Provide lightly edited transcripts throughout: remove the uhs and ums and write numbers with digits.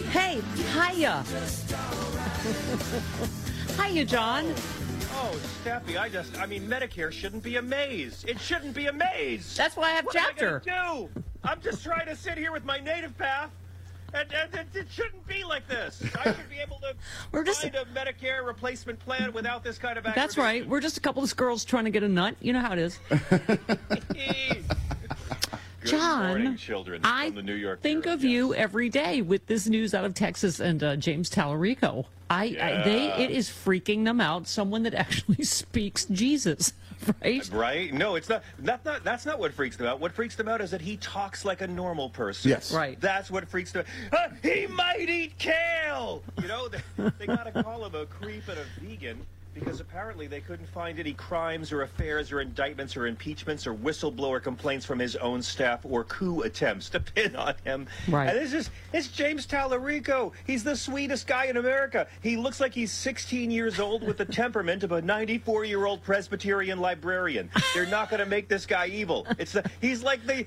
Hey, hiya. Hiya, John. Oh, Steffi, I mean, Medicare shouldn't be a maze. It shouldn't be a maze. That's why I have chapter. What am I gonna do? I'm just trying to sit here with my native path, and it shouldn't be like this. I should be able to find a Medicare replacement plan without this kind of aggravation. That's right. We're just a couple of girls trying to get a nut. You know how it is. Good John, morning, children from the New York think Bureau. of you every day with this news out of Texas and James Tallarico. It is freaking them out. Someone that actually speaks Jesus, right? Right? No, it's not. That's not what freaks them out. What freaks them out is that he talks like a normal person. Yes. Right. That's what freaks them out. He might eat kale. You know, they got to call him a creep and a vegan, because apparently they couldn't find any crimes or affairs or indictments or impeachments or whistleblower complaints from his own staff or coup attempts to pin on him. Right. And it's James Tallarico. He's the sweetest guy in America. He looks like he's 16 years old with the temperament of a 94-year-old Presbyterian librarian. They're not going to make this guy evil. He's like the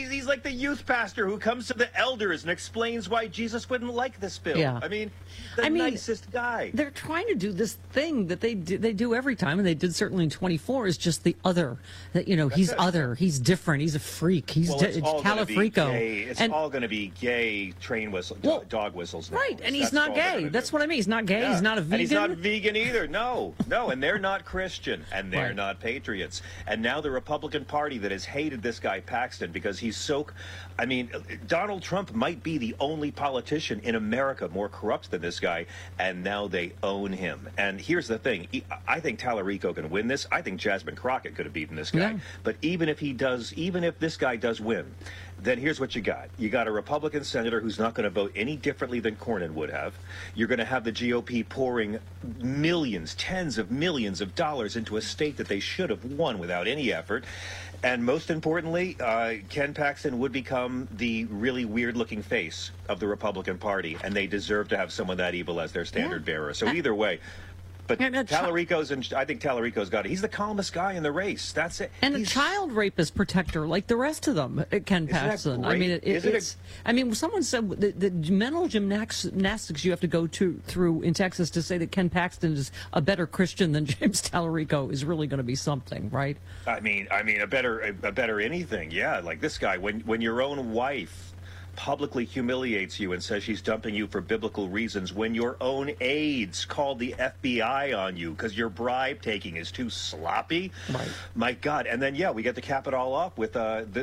youth pastor who comes to the elders and explains why Jesus wouldn't like this bill. Yeah. I mean, nicest guy. They're trying to do this thing that they do every time, and they did certainly in 24, is just the other. That, he's other. He's different. He's a freak. He's Tallarico. It's all going to be gay train whistle, dog whistles now. Right, and he's not gay. That's what I mean. He's not gay. Yeah. He's not a vegan. And he's not vegan either. No, and they're not Christian, and they're Right. not patriots. And now the Republican Party that has hated this guy Paxton because he's so... I mean, Donald Trump might be the only politician in America more corrupt than this guy, and now they own him. And here's the thing. I think Tallarico can win this. I think Jasmine Crockett could have beaten this guy. Yeah. But even if this guy does win, then here's what you got. You got a Republican senator who's not going to vote any differently than Cornyn would have. You're going to have the GOP pouring millions, tens of millions of dollars into a state that they should have won without any effort. And most importantly, Ken Paxton would become the really weird-looking face of the Republican Party, and they deserve to have someone that evil as their standard bearer. So either way... But I think Tallarico's got it. He's the calmest guy in the race. That's it. And a child rapist protector, like the rest of them, Ken Paxton. I mean, someone said the mental gymnastics you have to go through in Texas to say that Ken Paxton is a better Christian than James Tallarico is really going to be something, right? I mean, a better anything. Yeah, like this guy. When your own wife publicly humiliates you and says she's dumping you for biblical reasons, when your own aides called the FBI on you because your bribe taking is too sloppy. Right. My God. And then, we get to cap it all off with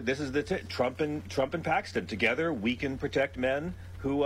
Trump and Paxton. Together, we can protect men who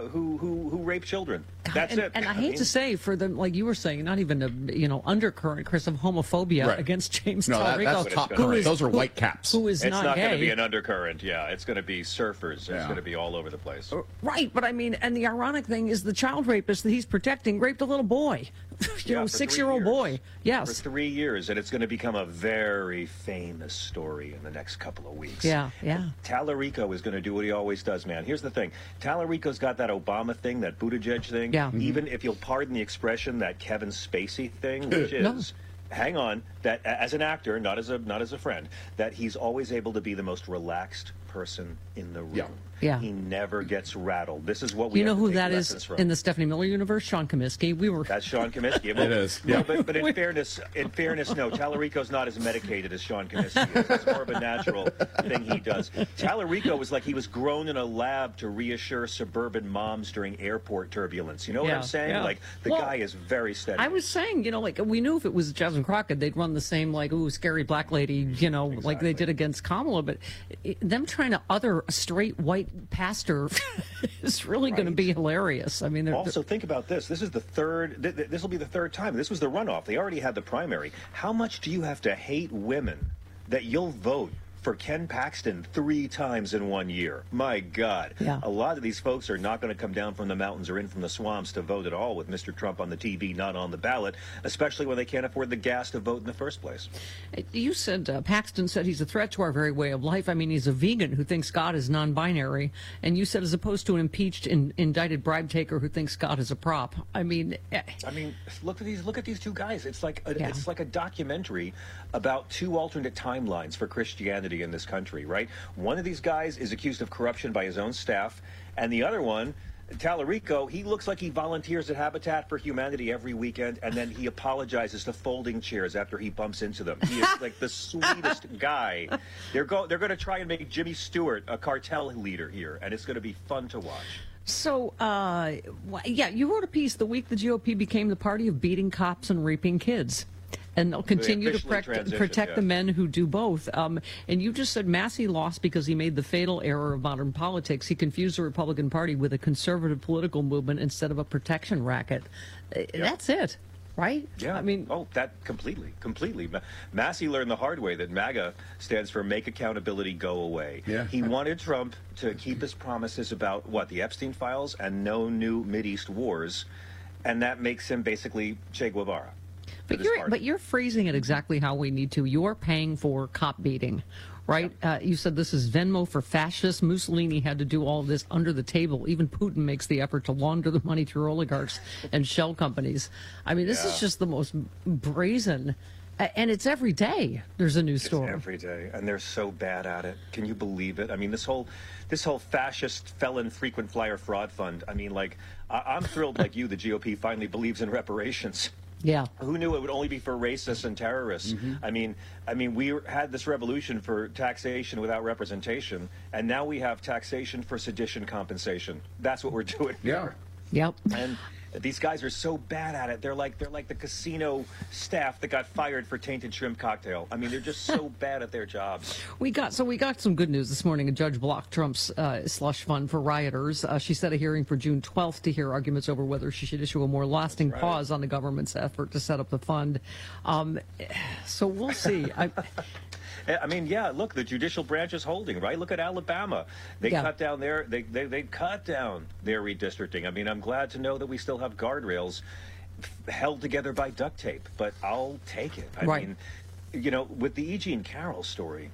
rape children. That's it. And I hate to say, for them, like you were saying, not even a undercurrent, Chris, of homophobia against James Tallarico. That's top current. Those are white caps. Who is not gay. It's not going to be an undercurrent. Yeah, it's going to be surfers. Yeah. It's going to be all over the place. Right, but I mean, and the ironic thing is the child rapist that he's protecting raped a little boy. 6-year-old boy. Yes. For 3 years, and it's going to become a very famous story in the next couple of weeks. Yeah. Tallarico is going to do what he always does, man. Here's the thing. Tallarico's got that Obama thing, that Buttigieg thing. Yeah. Even if you'll pardon the expression, that Kevin Spacey thing, which is... Hang on, that as an actor, not as a friend, that he's always able to be the most relaxed person in the room. Yeah. He never gets rattled. This is what we know have to who take that lessons is from. in the Stephanie Miller universe? Sean Comiskey. That's Sean Comiskey. It is. Yeah. But in fairness, no. Tallarico's not as medicated as Sean Comiskey is. It's more of a natural thing he does. Tallarico was like he was grown in a lab to reassure suburban moms during airport turbulence. You know what I'm saying? Yeah. Like the guy is very steady. I was saying, like we knew if it was Jasmine Crockett, they'd run the same scary black lady, Exactly. like they did against Kamala. But them trying to other a straight white pastor is really going to be hilarious. I mean, also think about this. This is the third. This will be the third time. This was the runoff. They already had the primary. How much do you have to hate women that you'll vote for Ken Paxton 3 times in 1 year? My God. Yeah. A lot of these folks are not going to come down from the mountains or in from the swamps to vote at all with Mr. Trump on the TV, not on the ballot, especially when they can't afford the gas to vote in the first place. You said Paxton said he's a threat to our very way of life. I mean, he's a vegan who thinks God is non-binary. And you said as opposed to an impeached, indicted bribe taker who thinks God is a prop. I mean, look at these two guys. It's like a documentary about 2 alternate timelines for Christianity in this country, right? One of these guys is accused of corruption by his own staff, and the other one Tallarico, he looks like he volunteers at Habitat for Humanity every weekend, and then he apologizes to folding chairs after he bumps into them. He is like the sweetest guy. They're going to try and make Jimmy Stewart a cartel leader here, and it's going to be fun to watch. So, yeah, you wrote a piece the week the GOP became the party of beating cops and raping kids. And they'll continue to protect the men who do both. And you just said Massey lost because he made the fatal error of modern politics. He confused the Republican Party with a conservative political movement instead of a protection racket. Yep. That's it, right? Yeah. I mean, that completely. Massey learned the hard way that MAGA stands for Make Accountability Go Away. Yeah. He wanted Trump to keep his promises about, the Epstein files and no new Mideast wars. And that makes him basically Che Guevara. But you're phrasing it exactly how we need to. You're paying for cop beating, right? Yep. You said this is Venmo for fascists. Mussolini had to do all of this under the table. Even Putin makes the effort to launder the money through oligarchs and shell companies. I mean, this is just the most brazen. And it's every day there's a new story. It's every day, and they're so bad at it. Can you believe it? I mean, this whole fascist felon frequent flyer fraud fund. I mean, I'm thrilled like you, the GOP finally believes in reparations. Yeah. Who knew it would only be for racists and terrorists? Mm-hmm. I mean, we had this revolution for taxation without representation, and now we have taxation for sedition compensation. That's what we're doing here. Yep. And these guys are so bad at it. They're like the casino staff that got fired for tainted shrimp cocktail. I mean, they're just so bad at their jobs. We got some good news this morning. A judge blocked Trump's slush fund for rioters. She set a hearing for June 12th to hear arguments over whether she should issue a more lasting pause on the government's effort to set up the fund. So we'll see. I mean, look, the judicial branch is holding, right? Look at Alabama. They cut down they cut down their redistricting. I mean, I'm glad to know that we still have guardrails held together by duct tape, but I'll take it. I mean, with the E. Jean Carroll story,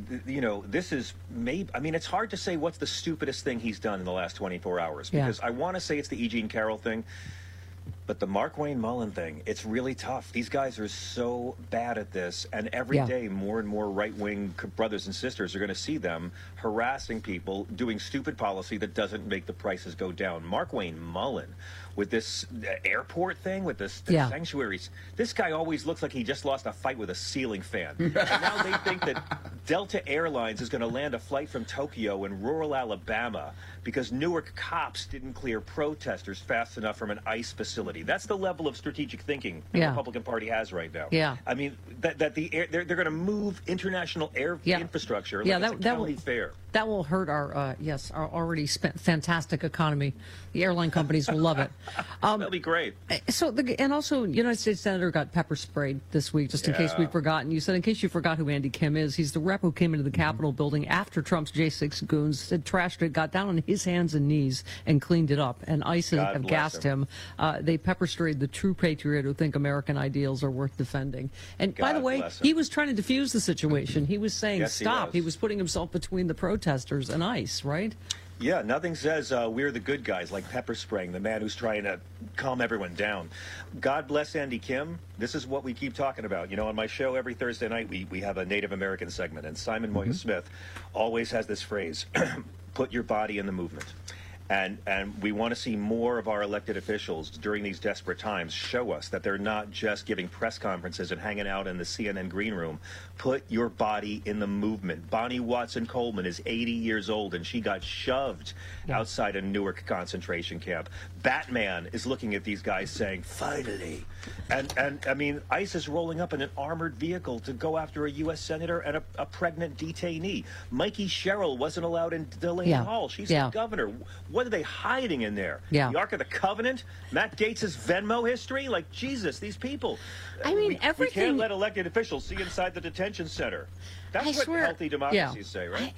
this is it's hard to say what's the stupidest thing he's done in the last 24 hours, because I want to say it's the E. Jean Carroll thing. But the Markwayne Mullin thing, it's really tough. These guys are so bad at this, and every day more and more right-wing brothers and sisters are going to see them harassing people, doing stupid policy that doesn't make the prices go down. Markwayne Mullin, with this airport thing, with this sanctuaries, this guy always looks like he just lost a fight with a ceiling fan. And now they think that Delta Airlines is going to land a flight from Tokyo in rural Alabama because Newark cops didn't clear protesters fast enough from an ICE facility. That's the level of strategic thinking the Republican Party has right now. Yeah. I mean, they're going to move international air infrastructure. That will be fair. That will hurt our already fantastic economy. The airline companies will love it. That'll be great. And also, United States Senator got pepper sprayed this week, just in case we've forgotten. You said, in case you forgot who Andy Kim is, he's the rep who came into the Capitol building after Trump's J6 goons had trashed it, got down on his hands and knees and cleaned it up. And ICE have gassed him. They pepper sprayed the true patriot who think American ideals are worth defending. And by the way, he was trying to defuse the situation. He was saying, stop. He was putting himself between the protesters and ICE, right? Yeah, nothing says we're the good guys like pepper spraying the man who's trying to calm everyone down. God bless Andy Kim. This is what we keep talking about. On my show every Thursday night, we have a Native American segment, and Simon Moya Smith always has this phrase, put your body in the movement. And we want to see more of our elected officials during these desperate times show us that they're not just giving press conferences and hanging out in the CNN green room. Put your body in the movement. Bonnie Watson Coleman is 80 years old, and she got shoved outside a Newark concentration camp. Batman is looking at these guys saying, finally. And I mean, ICE is rolling up in an armored vehicle to go after a U.S. senator and a pregnant detainee. Mikey Sherrill wasn't allowed in Delaney Hall. She's the governor. What are they hiding in there? The Ark of the Covenant? Matt Gaetz's Venmo history? Like, Jesus, these people. I mean, we can't let elected officials see inside the detention center. That's what healthy democracies say, right?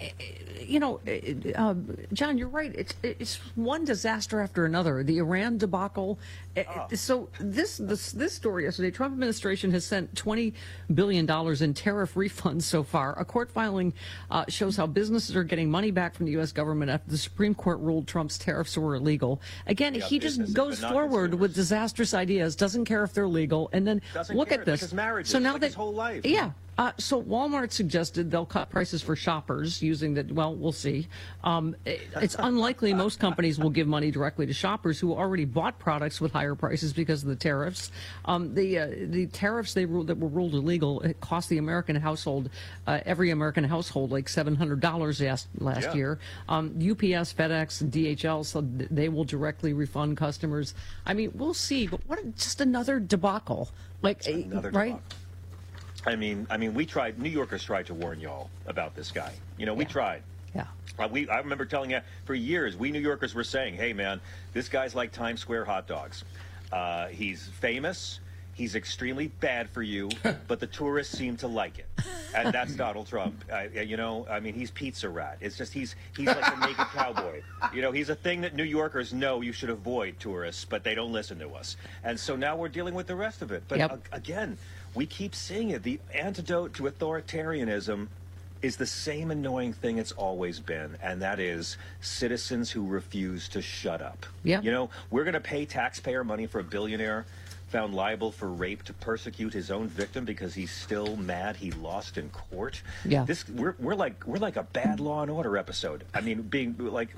John, you're right. It's one disaster after another. The Iran debacle. So this story yesterday, Trump administration has sent $20 billion in tariff refunds so far. A court filing shows how businesses are getting money back from the U.S. government after the Supreme Court ruled Trump's tariffs were illegal. Again, he just goes forward with disastrous ideas, doesn't care if they're legal, and then look at this. Marriage so now his whole life. So Walmart suggested they'll cut prices for shoppers using the, well, we'll see. It's unlikely most companies will give money directly to shoppers who already bought products with higher prices because of the tariffs. The tariffs that were ruled illegal, it cost the American household, every American household, like $700 last year. UPS, FedEx, and DHL, so they will directly refund customers. I mean, we'll see, but just another debacle. Like, another right? debacle. I mean, New Yorkers tried to warn y'all about this guy. You know, we tried. Yeah. I remember telling you for years, we New Yorkers were saying, hey, man, this guy's like Times Square hot dogs. He's famous. He's extremely bad for you, but the tourists seem to like it. And that's Donald Trump. You know, I mean, he's Pizza Rat. It's just he's like a naked cowboy. You know, he's a thing that New Yorkers know you should avoid, tourists, but they don't listen to us. And so now we're dealing with the rest of it. But again, we keep seeing it. The antidote to authoritarianism is the same annoying thing it's always been, and that is citizens who refuse to shut up. Yeah. You know, we're going to pay taxpayer money for a billionaire found liable for rape to persecute his own victim because he's still mad he lost in court. Yeah. We're like a bad Law and Order episode. I mean, being like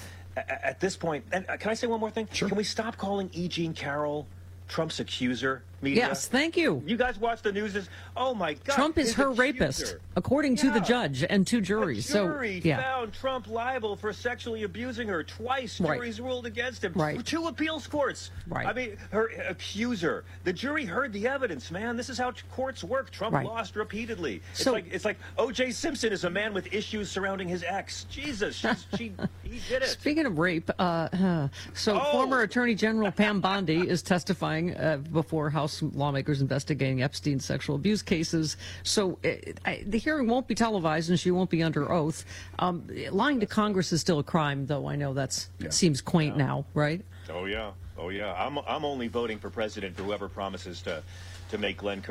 at this point. And can I say one more thing? Sure. Can we stop calling E. Jean Carroll Trump's accuser? Media? Yes, thank you. You guys watch the news? Oh my God! Trump is her rapist, according to the judge and two juries. The jury found Trump liable for sexually abusing her twice. Juries ruled against him. Two appeals courts. I mean, her accuser. The jury heard the evidence. Man, this is how courts work. Trump lost repeatedly. It's like O.J. Simpson is a man with issues surrounding his ex. Jesus, he did it. Speaking of rape, former Attorney General Pam Bondi is testifying before House lawmakers investigating Epstein's sexual abuse cases. So the hearing won't be televised and she won't be under oath. Lying to Congress is still a crime, though. I know that seems quaint now, right? Oh yeah. I'm only voting for president for whoever promises to make Glenn